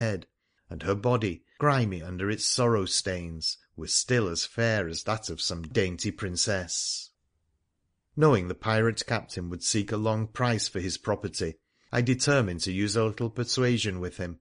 head, and her body, grimy under its sorrow stains, was still as fair as that of some dainty princess. Knowing the pirate captain would seek a long price for his property, I determined to use a little persuasion with him.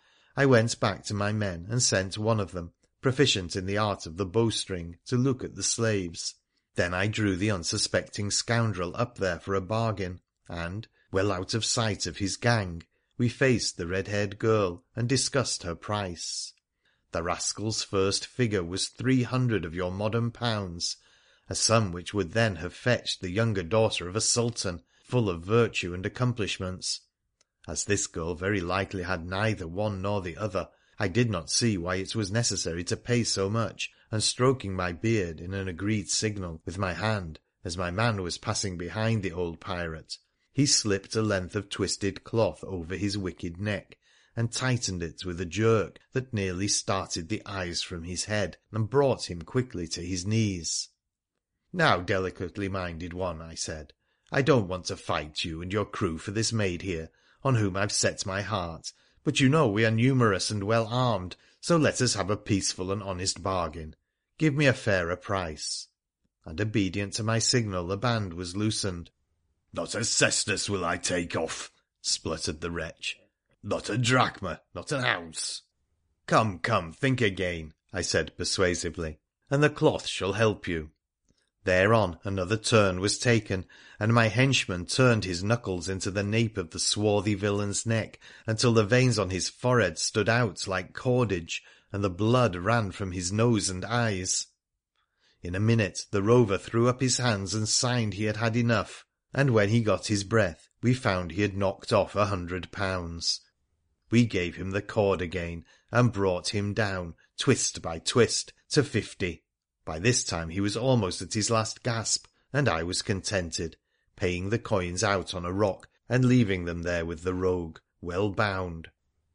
I went back to my men and sent one of them, proficient in the art of the bowstring, to look at the slaves. Then I drew the unsuspecting scoundrel up there for a bargain, and, well out of sight of his gang, we faced the red-haired girl and discussed her price. The rascal's first figure was 300 of your modern pounds, a sum which would then have fetched the younger daughter of a sultan, full of virtue and accomplishments. As this girl very likely had neither one nor the other, I did not see why it was necessary to pay so much, and stroking my beard in an agreed signal with my hand as my man was passing behind the old pirate, he slipped a length of twisted cloth over his wicked neck, and tightened it with a jerk that nearly started the eyes from his head and brought him quickly to his knees. "Now, delicately minded one," I said, "I don't want to fight you and your crew for this maid here, on whom I've set my heart, but you know we are numerous and well armed, so let us have a peaceful and honest bargain. Give me a fairer price." And obedient to my signal the band was loosened. "Not a cestus will I take off," spluttered the wretch. "Not a drachma, not an ounce." "Come, come, think again," I said persuasively, "and the cloth shall help you." Thereon another turn was taken, and my henchman turned his knuckles into the nape of the swarthy villain's neck until the veins on his forehead stood out like cordage, and the blood ran from his nose and eyes. In a minute the rover threw up his hands and signed he had had enough, and when he got his breath we found he had knocked off £100. We gave him the cord again, and brought him down, twist by twist, to 50. By this time he was almost at his last gasp, and I was contented, paying the coins out on a rock and leaving them there with the rogue, well bound.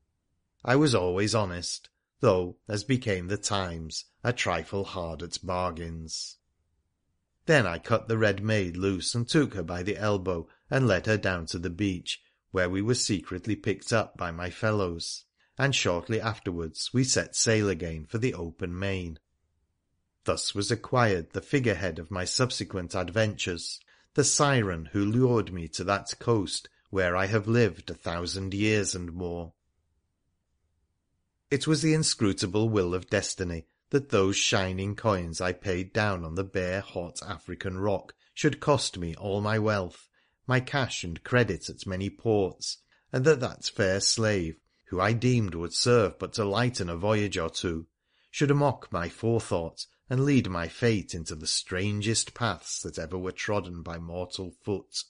I was always honest, though, as became the times, a trifle hard at bargains. Then I cut the red maid loose and took her by the elbow and led her down to the beach, where we were secretly picked up by my fellows, and shortly afterwards we set sail again for the open main. Thus was acquired the figurehead of my subsequent adventures, the siren who lured me to that coast where I have lived 1,000 years and more. It was the inscrutable will of destiny that those shining coins I paid down on the bare, hot African rock should cost me all my wealth, my cash and credit at many ports, and that fair slave, who I deemed would serve but to lighten a voyage or two, should mock my forethought and lead my fate into the strangest paths that ever were trodden by mortal foot.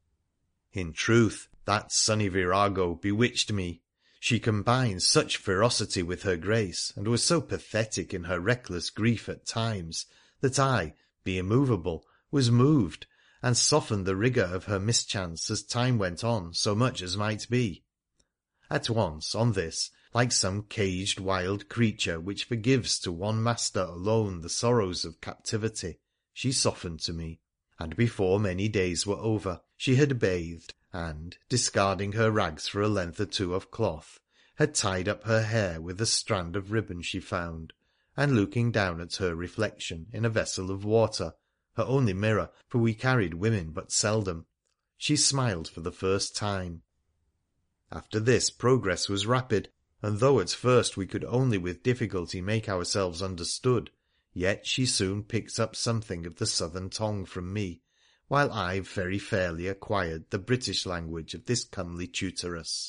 In truth, that sunny virago bewitched me. She combined such ferocity with her grace, and was so pathetic in her reckless grief at times, that I, being immovable, was moved, and softened the rigour of her mischance as time went on so much as might be. At once, on this, like some caged wild creature which forgives to one master alone the sorrows of captivity, she softened to me, and before many days were over she had bathed, and, discarding her rags for a length or two of cloth, had tied up her hair with a strand of ribbon she found, and looking down at her reflection in a vessel of water, her only mirror, for we carried women but seldom, she smiled for the first time. After this progress was rapid, and though at first we could only with difficulty make ourselves understood, yet she soon picked up something of the southern tongue from me, while I very fairly acquired the British language of this comely tutoress.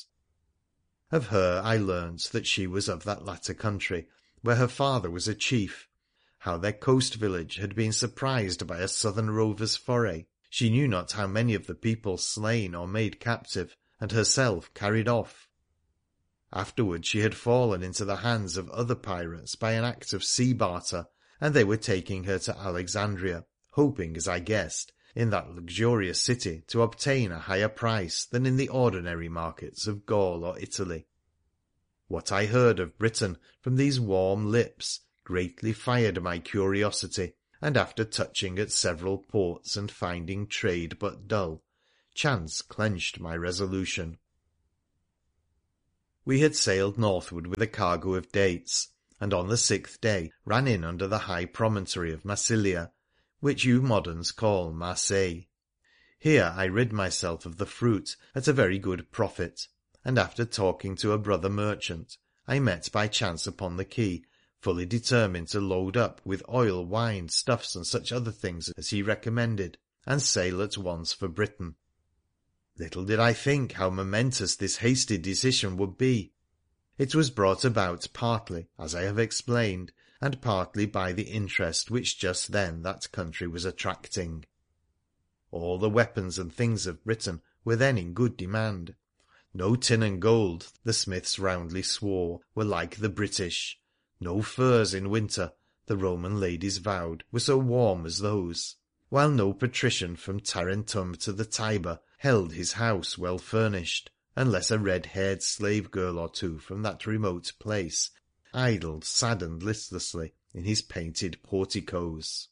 Of her I learnt that she was of that latter country, where her father was a chief, how their coast village had been surprised by a southern rover's foray, she knew not how many of the people slain or made captive, and herself carried off. Afterwards she had fallen into the hands of other pirates by an act of sea barter, and they were taking her to Alexandria, hoping, as I guessed, in that luxurious city to obtain a higher price than in the ordinary markets of Gaul or Italy. What I heard of Britain from these warm lips greatly fired my curiosity, and after touching at several ports and finding trade but dull, chance clenched my resolution. We had sailed northward with a cargo of dates, and on the 6th day ran in under the high promontory of Massilia, which you moderns call Marseilles. Here I rid myself of the fruit at a very good profit, and after talking to a brother merchant, I met by chance upon the quay, fully determined to load up with oil, wine, stuffs, and such other things as he recommended, and sail at once for Britain. Little did I think how momentous this hasty decision would be. It was brought about partly, as I have explained, and partly by the interest which just then that country was attracting. All the weapons and things of Britain were then in good demand. No tin and gold, the smiths roundly swore, were like the British. No furs in winter, the Roman ladies vowed, were so warm as those, while no patrician from Tarentum to the Tiber held his house well furnished, unless a red-haired slave-girl or two from that remote place idled sad and listlessly in his painted porticos.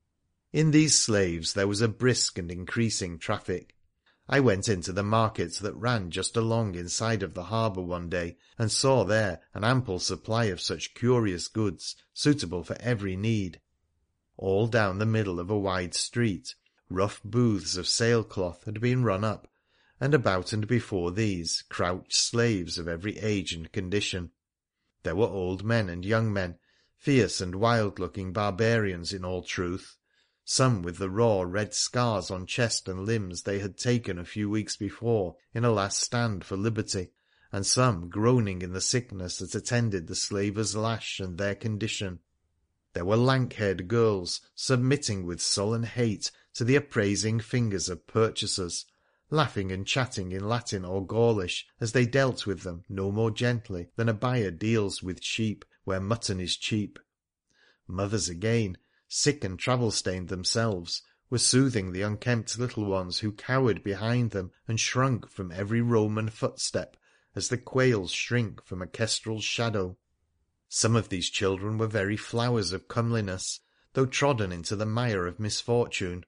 In these slaves there was a brisk and increasing traffic. I went into the market that ran just along inside of the harbour one day, and saw there an ample supply of such curious goods, suitable for every need. All down the middle of a wide street, rough booths of sailcloth had been run up, and about and before these crouched slaves of every age and condition. There were old men and young men, fierce and wild-looking barbarians in all truth, some with the raw red scars on chest and limbs they had taken a few weeks before in a last stand for liberty, and some groaning in the sickness that attended the slaver's lash and their condition. There were lank-haired girls submitting with sullen hate to the appraising fingers of purchasers, laughing and chatting in Latin or Gaulish as they dealt with them no more gently than a buyer deals with sheep where mutton is cheap. Mothers again, sick and travel-stained themselves, were soothing the unkempt little ones who cowered behind them and shrunk from every Roman footstep as the quails shrink from a kestrel's shadow. Some of these children were very flowers of comeliness, though trodden into the mire of misfortune.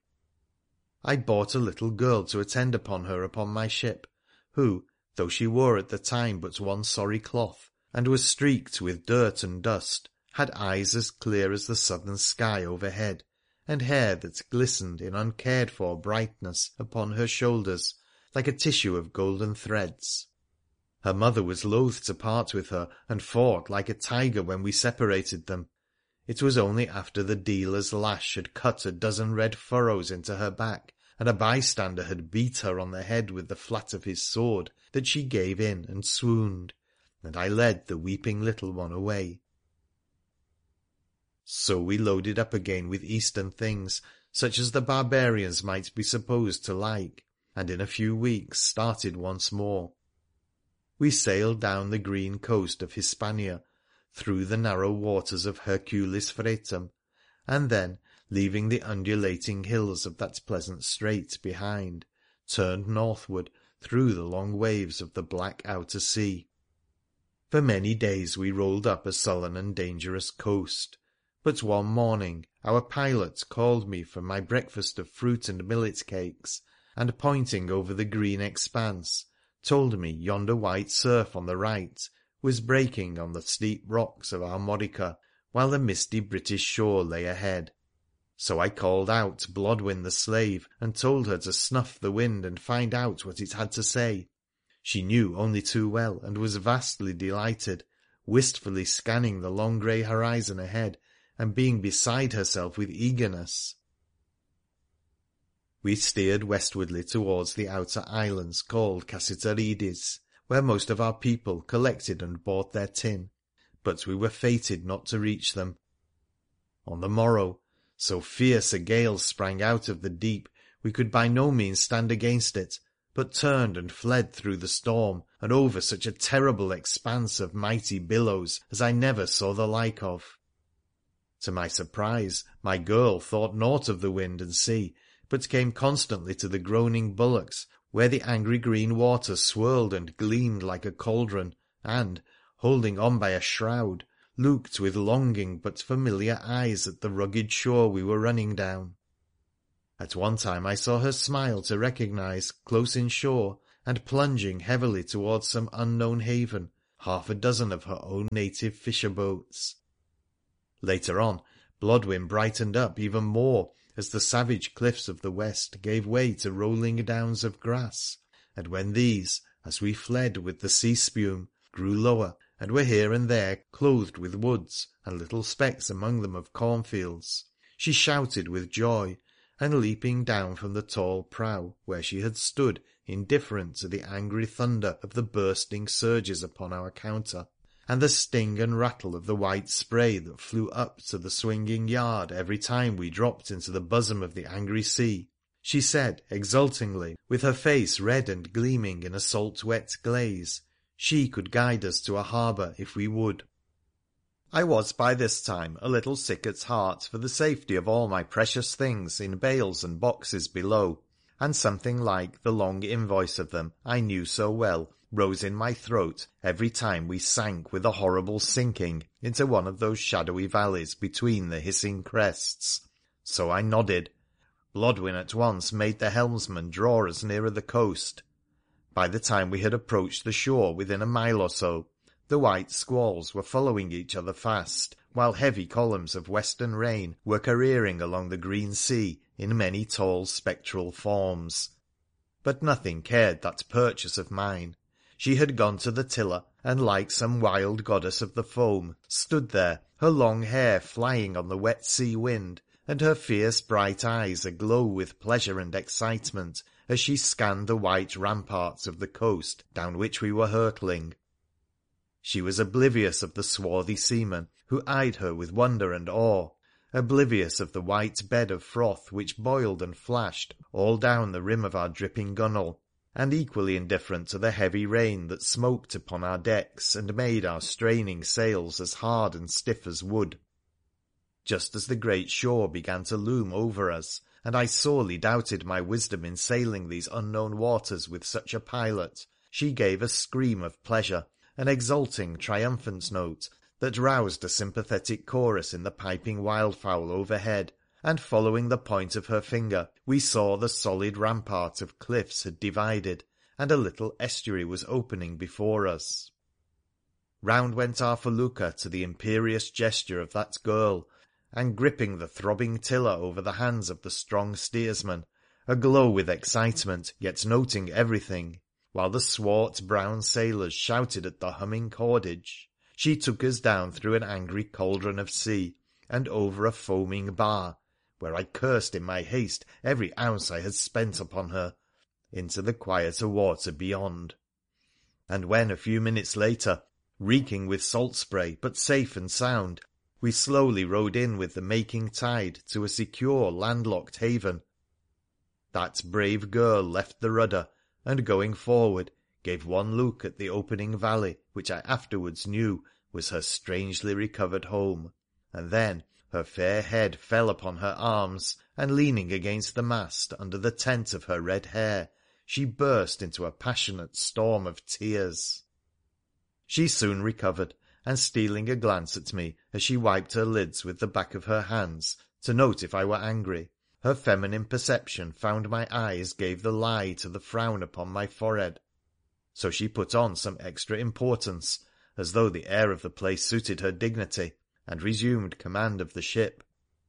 I bought a little girl to attend upon her upon my ship, who, though she wore at the time but one sorry cloth, and was streaked with dirt and dust, had eyes as clear as the southern sky overhead, and hair that glistened in uncared-for brightness upon her shoulders like a tissue of golden threads. Her mother was loath to part with her, and fought like a tiger when we separated them. It was only after the dealer's lash had cut a dozen red furrows into her back, and a bystander had beat her on the head with the flat of his sword, that she gave in and swooned, and I led the weeping little one away. So we loaded up again with Eastern things, such as the barbarians might be supposed to like, and in a few weeks started once more. We sailed down the green coast of Hispania, through the narrow waters of Hercules Fretum, and then, leaving the undulating hills of that pleasant strait behind, turned northward through the long waves of the black outer sea. For many days we rolled up a sullen and dangerous coast, but one morning our pilot called me from my breakfast of fruit and millet cakes, and pointing over the green expanse, told me yonder white surf on the right was breaking on the steep rocks of Armorica, while the misty British shore lay ahead. So I called out Blodwen the slave, and told her to snuff the wind and find out what it had to say. She knew only too well, and was vastly delighted, wistfully scanning the long grey horizon ahead, and being beside herself with eagerness. We steered westwardly towards the outer islands called Cassiterides, where most of our people collected and bought their tin, but we were fated not to reach them. On the morrow, so fierce a gale sprang out of the deep, we could by no means stand against it, but turned and fled through the storm, and over such a terrible expanse of mighty billows as I never saw the like of. To my surprise, my girl thought naught of the wind and sea, but came constantly to the groaning bulwarks, where the angry green water swirled and gleamed like a cauldron, and, holding on by a shroud, looked with longing but familiar eyes at the rugged shore we were running down. At one time I saw her smile to recognise, close in shore, and plunging heavily towards some unknown haven, half a dozen of her own native fisher-boats. Later on, Blodwen brightened up even more as the savage cliffs of the west gave way to rolling downs of grass, and when these, as we fled with the sea-spume, grew lower, and were here and there clothed with woods, and little specks among them of cornfields, she shouted with joy, and leaping down from the tall prow, where she had stood indifferent to the angry thunder of the bursting surges upon our counter, and the sting and rattle of the white spray that flew up to the swinging yard every time we dropped into the bosom of the angry sea, she said exultingly, with her face red and gleaming in a salt-wet glaze, she could guide us to a harbour if we would. I was by this time a little sick at heart for the safety of all my precious things in bales and boxes below, and something like the long invoice of them I knew so well rose in my throat every time we sank with a horrible sinking into one of those shadowy valleys between the hissing crests. So I nodded. Blodwen at once made the helmsman draw us nearer the coast. By the time we had approached the shore within a mile or so, the white squalls were following each other fast, while heavy columns of western rain were careering along the green sea in many tall spectral forms. But nothing cared that purchase of mine. She had gone to the tiller, and like some wild goddess of the foam, stood there, her long hair flying on the wet sea wind, and her fierce bright eyes aglow with pleasure and excitement as she scanned the white ramparts of the coast down which we were hurtling. She was oblivious of the swarthy seamen who eyed her with wonder and awe, oblivious of the white bed of froth which boiled and flashed all down the rim of our dripping gunwale, and equally indifferent to the heavy rain that smoked upon our decks and made our straining sails as hard and stiff as wood. Just as the great shore began to loom over us, and I sorely doubted my wisdom in sailing these unknown waters with such a pilot, she gave a scream of pleasure, an exulting, triumphant note that roused a sympathetic chorus in the piping wildfowl overhead, and following the point of her finger we saw the solid rampart of cliffs had divided, and a little estuary was opening before us. Round went our felucca to the imperious gesture of that girl, and gripping the throbbing tiller over the hands of the strong steersman, aglow with excitement, yet noting everything, while the swart brown sailors shouted at the humming cordage, she took us down through an angry cauldron of sea, and over a foaming bar, where I cursed in my haste every ounce I had spent upon her, into the quieter water beyond. And when a few minutes later, reeking with salt spray but safe and sound, we slowly rowed in with the making tide to a secure landlocked haven, that brave girl left the rudder, and going forward gave one look at the opening valley which I afterwards knew was her strangely recovered home, and then her fair head fell upon her arms, and leaning against the mast under the tent of her red hair, she burst into a passionate storm of tears. She soon recovered, and stealing a glance at me as she wiped her lids with the back of her hands to note if I were angry, her feminine perception found my eyes gave the lie to the frown upon my forehead. So she put on some extra importance, as though the air of the place suited her dignity, and resumed command of the ship.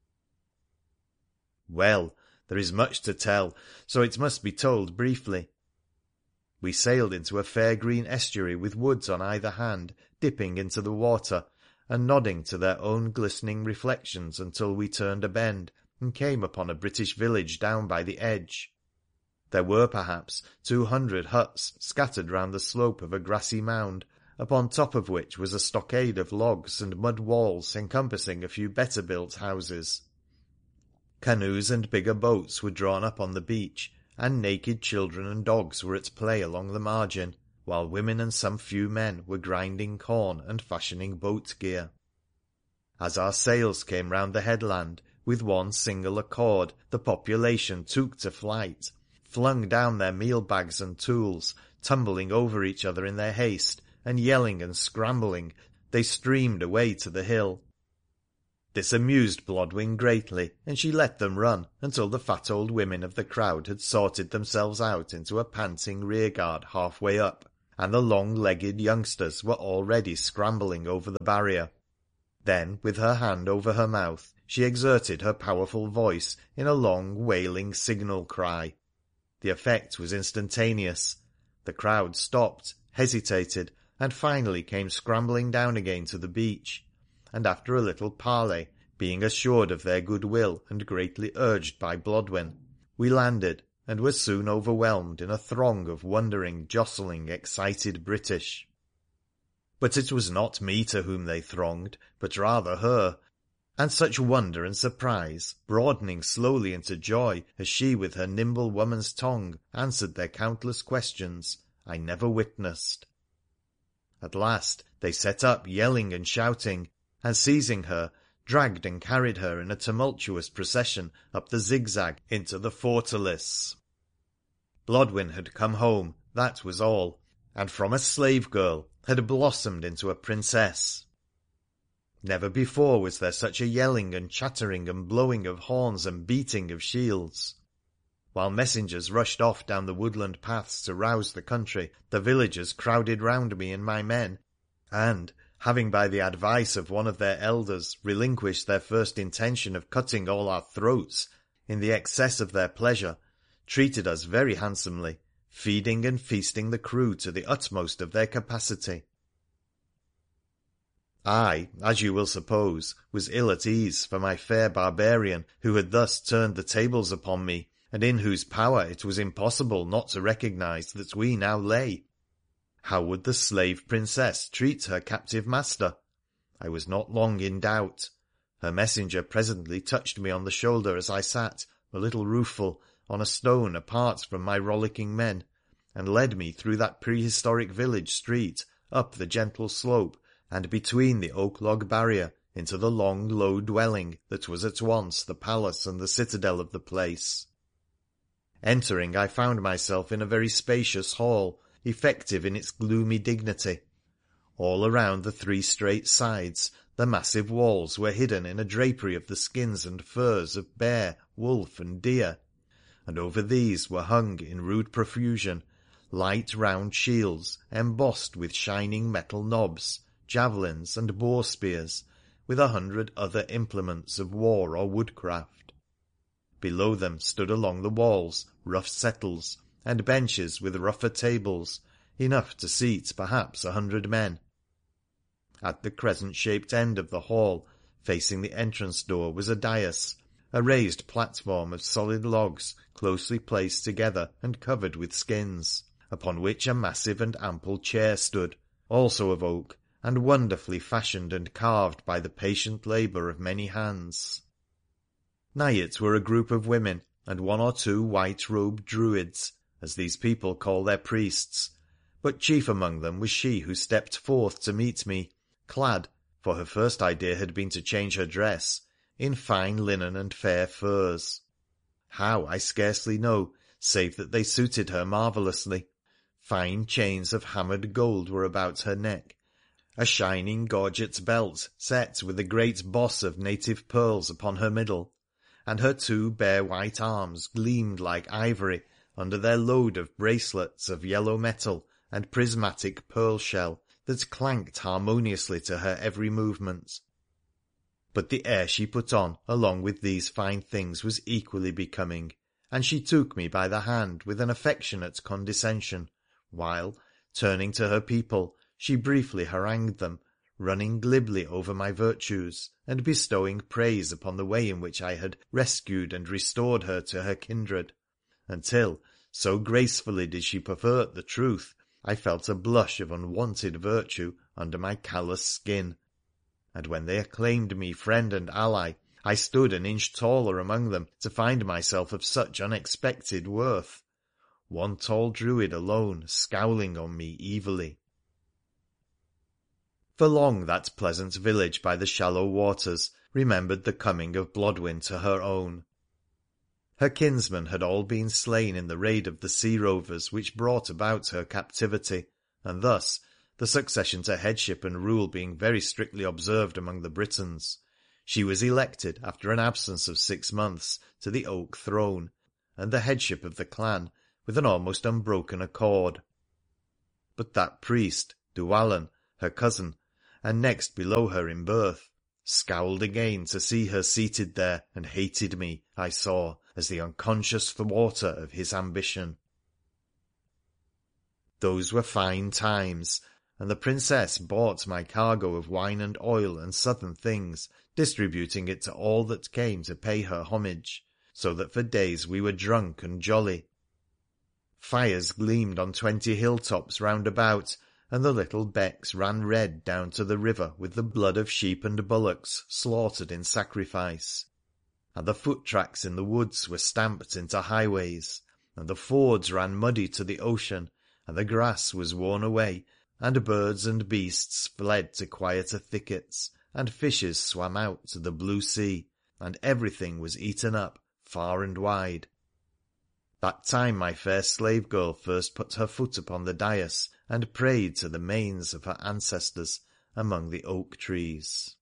Well, there is much to tell, so it must be told briefly. We sailed into a fair green estuary with woods on either hand, dipping into the water, and nodding to their own glistening reflections until we turned a bend, and came upon a British village down by the edge. There were perhaps 200 huts scattered round the slope of a grassy mound, upon top of which was a stockade of logs and mud walls encompassing a few better-built houses. Canoes and bigger boats were drawn up on the beach, and naked children and dogs were at play along the margin, while women and some few men were grinding corn and fashioning boat gear. As our sails came round the headland, with one single accord the population took to flight, flung down their meal-bags and tools, tumbling over each other in their haste, and yelling and scrambling, they streamed away to the hill. This amused Blodwen greatly, and she let them run until the fat old women of the crowd had sorted themselves out into a panting rearguard half-way up, and the long-legged youngsters were already scrambling over the barrier. Then, with her hand over her mouth, she exerted her powerful voice in a long, wailing signal cry. The effect was instantaneous. The crowd stopped, hesitated, and finally came scrambling down again to the beach, and after a little parley, being assured of their goodwill and greatly urged by Blodwen, we landed, and were soon overwhelmed in a throng of wondering, jostling, excited British. But it was not me to whom they thronged, but rather her, and such wonder and surprise, broadening slowly into joy as she with her nimble woman's tongue answered their countless questions, I never witnessed. At last they set up yelling and shouting, and seizing her, dragged and carried her in a tumultuous procession up the zigzag into the fortalice. Blodwen had come home, that was all, and from a slave girl had blossomed into a princess. Never before was there such a yelling and chattering and blowing of horns and beating of shields. While messengers rushed off down the woodland paths to rouse the country, the villagers crowded round me and my men, and, having by the advice of one of their elders relinquished their first intention of cutting all our throats in the excess of their pleasure, treated us very handsomely, feeding and feasting the crew to the utmost of their capacity. I, as you will suppose, was ill at ease for my fair barbarian who had thus turned the tables upon me, and in whose power it was impossible not to recognise that we now lay. How would the slave princess treat her captive master? I was not long in doubt. Her messenger presently touched me on the shoulder as I sat, a little rueful, on a stone apart from my rollicking men, and led me through that prehistoric village street, up the gentle slope, and between the oak-log barrier into the long, low dwelling that was at once the palace and the citadel of the place. Entering, I found myself in a very spacious hall, effective in its gloomy dignity. All around the three straight sides the massive walls were hidden in a drapery of the skins and furs of bear, wolf, and deer, and over these were hung in rude profusion light round shields embossed with shining metal knobs, javelins, and boar-spears, with 100 other implements of war or woodcraft. Below them stood along the walls rough settles, and benches with rougher tables, enough to seat perhaps 100 men. At the crescent-shaped end of the hall, facing the entrance door, was a dais, a raised platform of solid logs closely placed together and covered with skins, upon which a massive and ample chair stood, also of oak, and wonderfully fashioned and carved by the patient labour of many hands. Nigh it were a group of women, and 1 or 2 white-robed druids, as these people call their priests, but chief among them was she who stepped forth to meet me, clad, for her first idea had been to change her dress, in fine linen and fair furs. How, I scarcely know, save that they suited her marvellously. Fine chains of hammered gold were about her neck, a shining gorget belt set with a great boss of native pearls upon her middle, and her 2 bare white arms gleamed like ivory under their load of bracelets of yellow metal and prismatic pearl shell that clanked harmoniously to her every movement. But the air she put on along with these fine things was equally becoming, and she took me by the hand with an affectionate condescension, while, turning to her people, she briefly harangued them, running glibly over my virtues, and bestowing praise upon the way in which I had rescued and restored her to her kindred, until, so gracefully did she pervert the truth, I felt a blush of unwonted virtue under my callous skin. And when they acclaimed me friend and ally, I stood an inch taller among them to find myself of such unexpected worth. 1 tall druid alone scowling on me evilly. For long that pleasant village by the shallow waters remembered the coming of Blodwen to her own. Her kinsmen had all been slain in the raid of the sea rovers which brought about her captivity, and thus, the succession to headship and rule being very strictly observed among the Britons, she was elected after an absence of 6 months to the oak throne, and the headship of the clan, with an almost unbroken accord. But that priest, Dhuwallon, her cousin, and next below her in birth, scowled again to see her seated there, and hated me, I saw, as the unconscious thwarter of his ambition. Those were fine times, and the Princess bought my cargo of wine and oil and southern things, distributing it to all that came to pay her homage, so that for days we were drunk and jolly. Fires gleamed on 20 hilltops round about, and the little becks ran red down to the river with the blood of sheep and bullocks slaughtered in sacrifice, and the foot tracks in the woods were stamped into highways, and the fords ran muddy to the ocean, and the grass was worn away, and birds and beasts fled to quieter thickets, and fishes swam out to the blue sea, and everything was eaten up far and wide. That time my fair slave girl first put her foot upon the dais and prayed to the manes of her ancestors among the oak trees.